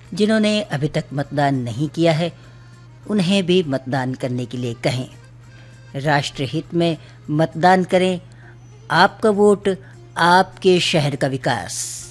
जिन्होंने अभी तक मतदान नहीं किया है उन्हें भी मतदान करने के लिए कहें। राष्ट्र हित में मतदान करें। आपका वोट, आपके शहर का विकास।